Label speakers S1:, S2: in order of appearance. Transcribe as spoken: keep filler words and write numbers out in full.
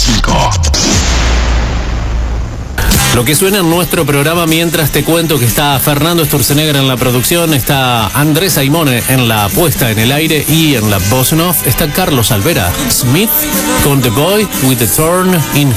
S1: cinco. Lo que suena en nuestro programa, mientras te cuento que está Fernando Sturzenegger en la producción, está Andrés Aimone en la puesta en el aire y en la voz en off está Carlos Alvera. Smith con The Boy with the Thorn in